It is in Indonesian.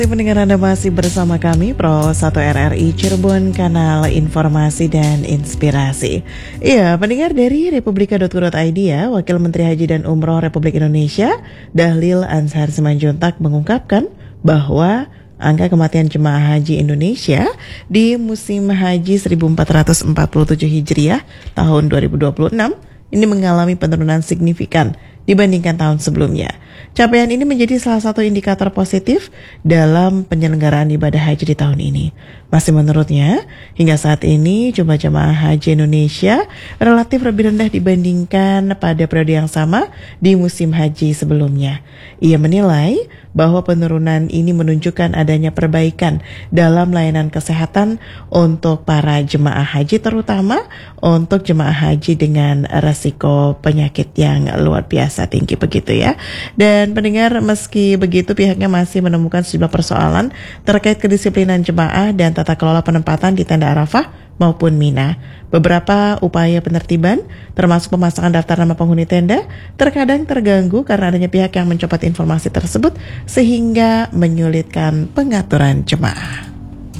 Pendengar Anda masih bersama kami Pro 1 RRI Cirebon, kanal informasi dan inspirasi. Iya, pendengar dari republika.co.id ya, Wakil Menteri Haji dan Umroh Republik Indonesia Dahlil Ansar Simanjuntak mengungkapkan bahwa angka kematian jemaah haji Indonesia di musim haji 1447 Hijriah tahun 2026 ini mengalami penurunan signifikan dibandingkan tahun sebelumnya. Capaian ini menjadi salah satu indikator positif dalam penyelenggaraan ibadah haji di tahun ini. Masih menurutnya, hingga saat ini jumlah jemaah haji Indonesia relatif lebih rendah dibandingkan pada periode yang sama di musim haji sebelumnya. Ia menilai bahwa penurunan ini menunjukkan adanya perbaikan dalam layanan kesehatan untuk para jemaah haji, terutama untuk jemaah haji dengan resiko penyakit yang luar biasa tinggi begitu ya. Dan pendengar, meski begitu pihaknya masih menemukan sejumlah persoalan terkait kedisiplinan jemaah dan tata kelola penempatan di tenda Arafah maupun Mina. Beberapa upaya penertiban, termasuk pemasangan daftar nama penghuni tenda, terkadang terganggu karena adanya pihak yang mencopot informasi tersebut sehingga menyulitkan pengaturan jemaah.